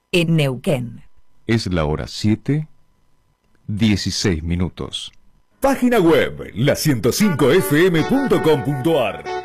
en Neuquén. Es la hora 7:16. Página web la105fm.com.ar